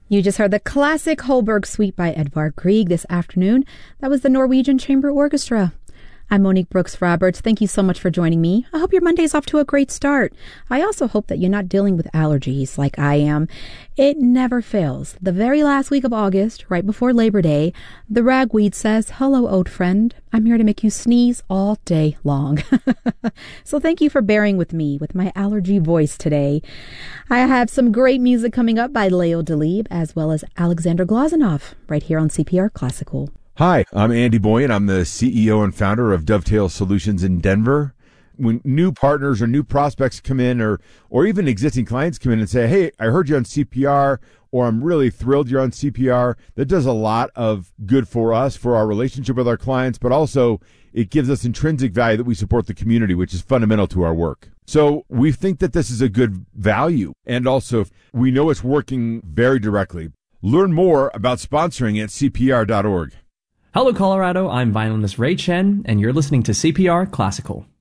You just heard the classic Holberg Suite by Edvard Grieg this afternoon. That was the Norwegian Chamber Orchestra. I'm Monique Brooks Roberts. Thank you so much for joining me. I hope your Monday's off to a great start. I also hope that you're not dealing with allergies like I am. It never fails. The very last week of August, right before Labor Day, the ragweed says, "Hello, old friend. I'm here to make you sneeze all day long." So thank you for bearing with me with my allergy voice today. I have some great music coming up by Leo Delibes as well as Alexander Glazunov right here on CPR Classical. Hi, I'm Andy Boyan. I'm the CEO and founder of Dovetail Solutions in Denver. When new partners or new prospects come in or even existing clients come in and say, "Hey, I heard you on CPR," or "I'm really thrilled you're on CPR," that does a lot of good for us, for our relationship with our clients, but also it gives us intrinsic value that we support the community, which is fundamental to our work. So we think that this is a good value. And also, we know it's working very directly. Learn more about sponsoring at CPR.org. Hello, Colorado. I'm violinist Ray Chen, and you're listening to CPR Classical.